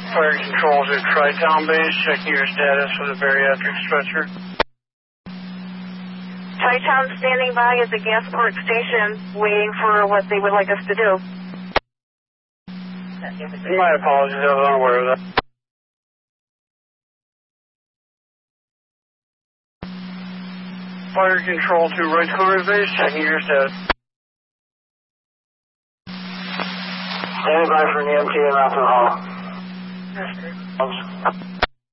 Fire control to Tri-Town base, checking your status for the bariatric stretcher. Tri-Town standing by at the Gasport station, waiting for what they would like us to do. My apologies, I was unaware of that. Fire control to Right Corner base, checking your status. Standing by for an EMT in Mountain Hall. Yes, sir.